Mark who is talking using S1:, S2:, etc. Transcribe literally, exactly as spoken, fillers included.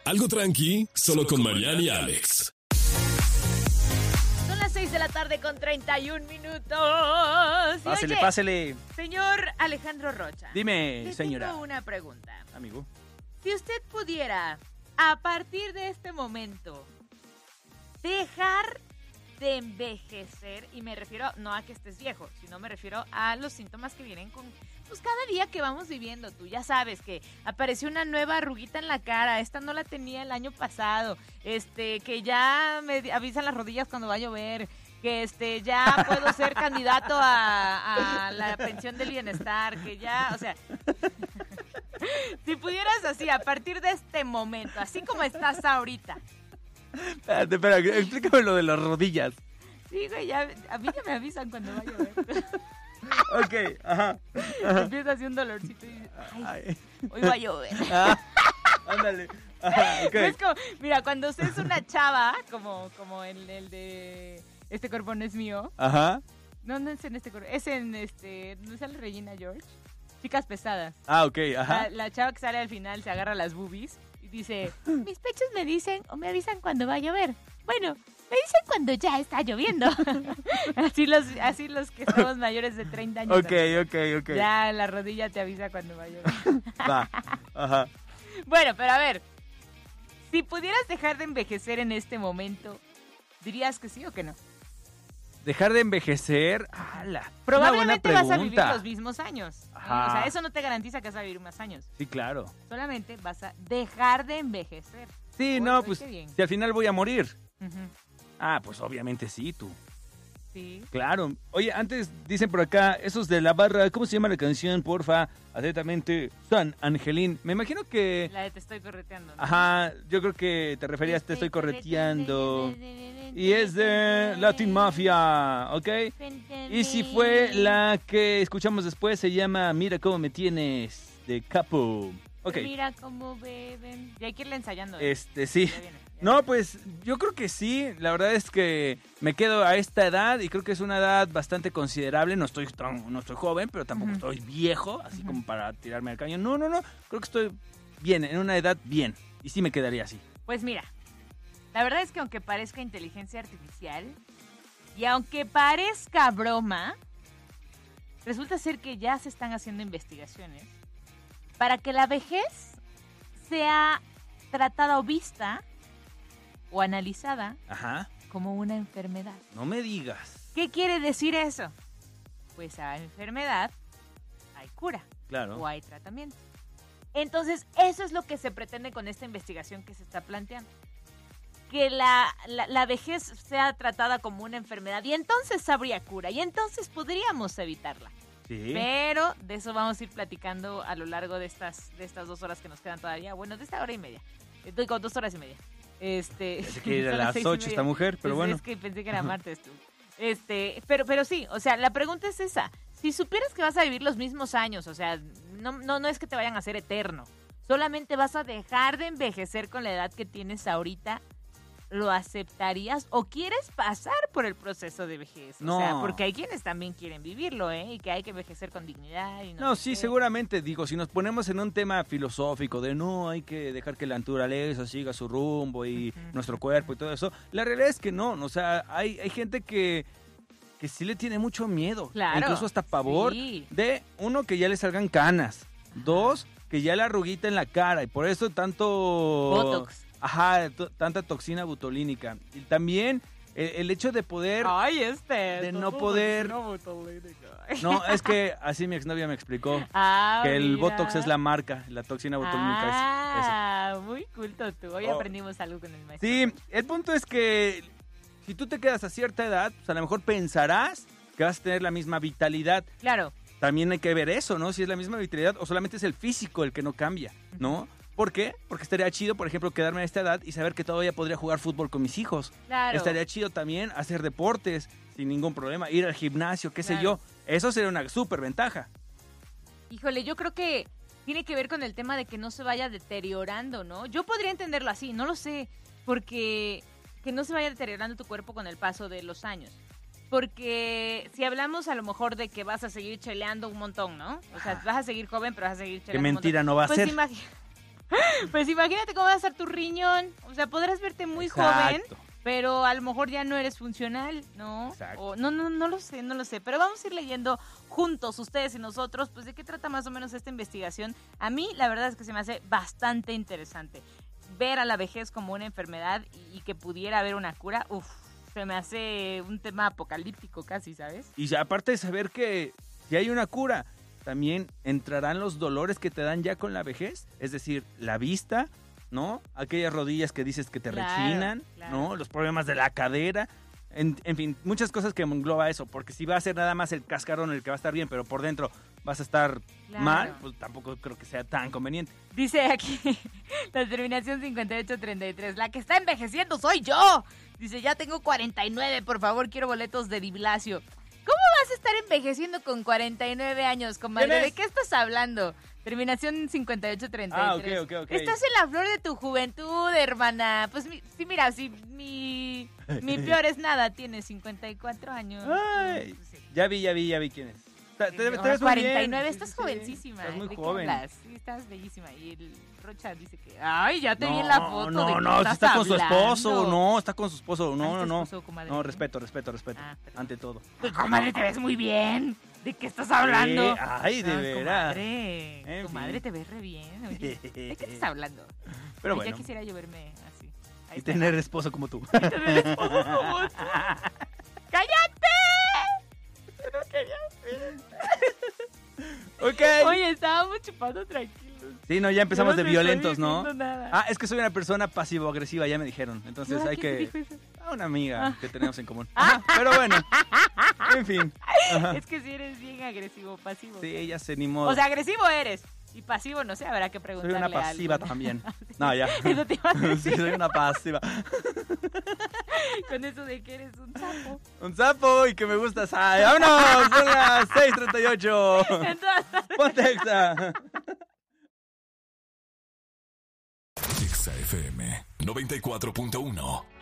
S1: Algo tranqui, solo con Mariana y Alex.
S2: Son las seis de la tarde con treinta y un minutos. Y
S3: Pásele,
S2: oye,
S3: pásele.
S2: señor Alejandro Rocha.
S3: Dime,
S2: le
S3: señora.
S2: tengo una pregunta.
S3: Amigo.
S2: Si usted pudiera, a partir de este momento, dejar de envejecer, y me refiero no a que estés viejo, sino me refiero a los síntomas que vienen con, pues cada día que vamos viviendo. Tú ya sabes que apareció una nueva arruguita en la cara, esta no la tenía el año pasado, este, que ya me avisan las rodillas cuando va a llover, que este, ya puedo ser candidato a, a la pensión del bienestar, que ya, o sea, si pudieras así, a partir de este momento, así como estás ahorita.
S3: Espérate, espérate, explícame lo de las rodillas.
S2: Sí, güey, ya, a mí ya me avisan cuando va a llover.
S3: Ok, ajá. ajá.
S2: Empieza así un dolorcito y ay,
S3: Ay.
S2: hoy va a llover.
S3: Ah, ándale. Ajá, ok.
S2: No es como, mira, cuando usted es una chava, como, como el, el de Este cuerpo no es mío.
S3: Ajá.
S2: No, no es en Este cuerpo, es en este, ¿no sale Regina George? Chicas pesadas.
S3: Ah, ok, ajá.
S2: La, la chava que sale al final se agarra las boobies y dice, mis pechos me dicen o me avisan cuando va a llover. Bueno, me dicen cuando ya está lloviendo. así los así los que somos mayores de treinta años.
S3: Ok, ok, ok.
S2: Ya la rodilla te avisa cuando va a llover.
S3: Va, ajá.
S2: Bueno, pero a ver, si pudieras dejar de envejecer en este momento, ¿dirías que sí o que no?
S3: Dejar de envejecer, ala.
S2: Probablemente
S3: una
S2: vas
S3: buena
S2: a vivir
S3: pregunta.
S2: los mismos años. ¿eh?
S3: Ajá.
S2: O sea, eso no te garantiza que vas a vivir más años.
S3: Sí, claro.
S2: Solamente vas a dejar de envejecer.
S3: Sí,
S2: Uy,
S3: no,
S2: uy,
S3: pues
S2: qué bien.
S3: si al final voy a morir.
S2: Ujú.
S3: Ah, pues obviamente sí, tú.
S2: Sí.
S3: Claro. Oye, antes dicen por acá, esos de la barra, ¿cómo se llama la canción? Porfa, atentamente, San Angelín. Me imagino que...
S2: La de te estoy correteando, ¿no?
S3: Ajá, yo creo que te referías, te estoy correteando. Y es de Latin Mafia, ¿ok? Y si fue la que escuchamos después, se llama Mira cómo me tienes, de Capo. Ok,
S2: Mira cómo beben. Y hay que irle ensayando. ¿eh?
S3: este sí.
S2: Ya viene, ya
S3: No, pues yo creo que sí, la verdad es que me quedo a esta edad y creo que es una edad bastante considerable, no estoy tan- no estoy joven, pero tampoco
S2: Ujú.
S3: estoy viejo, así
S2: Ujú.
S3: como para tirarme al cañón. No, no, no, creo que estoy bien, en una edad bien, y sí me quedaría así.
S2: Pues mira, la verdad es que aunque parezca inteligencia artificial y aunque parezca broma, resulta ser que ya se están haciendo investigaciones para que la vejez sea tratada o vista o analizada
S3: Ajá,
S2: como una enfermedad.
S3: no me digas.
S2: ¿Qué quiere decir eso? Pues a enfermedad hay cura
S3: Claro.
S2: o hay tratamiento. Entonces, eso es lo que se pretende con esta investigación que se está planteando. Que la, la, la vejez sea tratada como una enfermedad y entonces habría cura y entonces podríamos evitarla.
S3: Sí.
S2: Pero de eso vamos a ir platicando a lo largo de estas, de estas dos horas que nos quedan todavía. Bueno, de esta hora y media. Estoy con dos horas y media. Este,
S3: Pensé que era
S2: son
S3: a las
S2: seis y
S3: ocho
S2: media.
S3: esta mujer, pero
S2: Pues
S3: bueno.
S2: Es que pensé que era martes tú. Este, pero, pero sí, o sea, la pregunta es esa. Si supieras que vas a vivir los mismos años, o sea, no, no, no es que te vayan a hacer eterno. Solamente vas a dejar de envejecer con la edad que tienes ahorita. ¿Lo aceptarías o quieres pasar por el proceso de vejez?
S3: No.
S2: O sea, porque hay quienes también quieren vivirlo, ¿eh? Y que hay que envejecer con dignidad. Y no,
S3: No,
S2: sé
S3: sí,
S2: qué.
S3: seguramente, digo, si nos ponemos en un tema filosófico de no, hay que dejar que la naturaleza siga su rumbo y
S2: Ujú.
S3: nuestro cuerpo y todo eso, la realidad es que no, o sea, hay, hay gente que, que sí le tiene mucho miedo,
S2: Claro,
S3: incluso hasta pavor,
S2: sí.
S3: de, uno, que ya le salgan canas, dos, que ya la arruguita en la cara y por eso tanto...
S2: Botox.
S3: Ajá, to- tanta toxina botulínica. Y también el, el hecho de poder...
S2: Ay, este.
S3: de no
S2: todo
S3: poder-
S2: no botulínica.
S3: No, es que así mi exnovia me explicó.
S2: Ah,
S3: Que el
S2: mira.
S3: Botox es la marca, la toxina botulínica es eso.
S2: Ah, muy culto tú. Hoy
S3: Oh.
S2: aprendimos algo con el maestro.
S3: Sí, el punto es que si tú te quedas a cierta edad, pues a lo mejor pensarás que vas a tener la misma vitalidad.
S2: Claro.
S3: También hay que ver eso, ¿no? Si es la misma vitalidad o solamente es el físico el que no cambia, ¿no? ¿Por qué? Porque estaría chido, por ejemplo, quedarme a esta edad y saber que todavía podría jugar fútbol con mis hijos.
S2: Claro.
S3: Estaría chido también hacer deportes sin ningún problema, ir al gimnasio, qué sé
S2: Claro.
S3: yo. Eso sería una súper ventaja.
S2: Híjole, yo creo que tiene que ver con el tema de que no se vaya deteriorando, ¿no? Yo podría entenderlo así, no lo sé, porque que no se vaya deteriorando tu cuerpo con el paso de los años. Porque si hablamos a lo mejor de que vas a seguir cheleando un montón, ¿no? O sea,
S3: Ajá.
S2: vas a seguir joven, pero vas a seguir cheleando
S3: Qué
S2: un montón.
S3: mentira no va a
S2: Pues
S3: ser.
S2: imagi- Pues imagínate cómo va a estar tu riñón. O sea, podrás verte muy
S3: Exacto.
S2: joven, pero a lo mejor ya no eres funcional, ¿no?
S3: Exacto.
S2: O, no, no, no lo sé, no lo sé. Pero vamos a ir leyendo juntos, ustedes y nosotros, pues de qué trata más o menos esta investigación. A mí, la verdad es que se me hace bastante interesante. Ver a la vejez como una enfermedad y, y que pudiera haber una cura, uff, se me hace un tema apocalíptico casi, ¿sabes?
S3: Y ya, aparte de saber que si hay una cura, también entrarán los dolores que te dan ya con la vejez. Es decir, la vista, ¿no? Aquellas rodillas que dices que te
S2: Claro,
S3: rechinan,
S2: claro.
S3: ¿no? Los problemas de la cadera. En, en fin, muchas cosas que engloba eso. Porque si va a ser nada más el cascarón el que va a estar bien, pero por dentro vas a estar
S2: Claro.
S3: mal, pues tampoco creo que sea tan conveniente.
S2: Dice aquí la terminación cincuenta y ocho treinta y tres. La que está envejeciendo soy yo. Dice, ya tengo cuarenta y nueve, por favor, quiero boletos de Diblacio. ¿Cómo vas a estar envejeciendo con cuarenta y nueve años, comadre?
S3: ¿Quién es?
S2: ¿De qué estás hablando? Terminación cincuenta y ocho treinta y tres.
S3: Ah, ok, ok, ok.
S2: Estás en la flor de tu juventud, hermana. Pues mi- sí, mira, si mi, mi peor es nada, tiene cincuenta y cuatro años.
S3: Ay,
S2: Pues sí.
S3: ya vi, ya vi, ya vi quién es. Te, te- te
S2: No,
S3: ves muy
S2: cuarenta y
S3: bien.
S2: nueve,
S3: Sí,
S2: estás
S3: sí, sí.
S2: jovencísima.
S3: Estás
S2: ¿eh?
S3: muy
S2: ¿De qué
S3: joven.
S2: hablas? Sí, estás bellísima. Y el Rocha dice que, ay, ya te vi
S3: No,
S2: en la foto.
S3: no,
S2: ¿de qué
S3: no,
S2: estás
S3: está con su esposo,
S2: hablando?
S3: no, está con su esposo,
S2: Ah,
S3: no,
S2: ¿es
S3: no,
S2: tu
S3: no.
S2: esposo, comadre?
S3: No, respeto, respeto, respeto,
S2: Ah, perdón.
S3: ante todo.
S2: Pues, comadre, te ves muy bien. ¿De qué estás hablando?
S3: Sí, ay, de
S2: Ah,
S3: veras.
S2: Comadre,
S3: En
S2: comadre,
S3: fin.
S2: te ves re bien. Oye, ¿de qué estás hablando?
S3: Pero
S2: Ay,
S3: bueno,
S2: Ya quisiera yo verme así. Ahí
S3: y
S2: está.
S3: tener esposo como tú.
S2: Tener esposo como tú. ¡Cállate! No quería ver.
S3: Ok.
S2: Oye, estábamos chupando tranquilos.
S3: Sí, no, ya empezamos
S2: Yo
S3: de
S2: no estoy
S3: violentos, ¿no?
S2: diciendo nada.
S3: Ah, es que soy una persona pasivo-agresiva, ya me dijeron.
S2: ¿Y
S3: Entonces
S2: ahora
S3: hay
S2: quién te
S3: que...
S2: dijo eso?
S3: Ah, una amiga
S2: Ah.
S3: que tenemos en común. Ajá, pero bueno, en fin. Ajá.
S2: Es que si eres bien agresivo, pasivo.
S3: Sí, ya sé, ni modo.
S2: O sea, agresivo eres. Y pasivo, no sé, habrá que
S3: soy
S2: preguntarle
S3: una
S2: a
S3: pasiva
S2: alguien.
S3: también. No, ya.
S2: Eso te iba a decir.
S3: Sí, soy una pasiva.
S2: Con eso de que eres un sapo.
S3: Un sapo y que me gusta. ¡Ay, vámonos! Son las seis treinta y ocho.
S2: Entonces,
S3: Ponte Exa.
S1: Exa F M noventa y cuatro punto uno.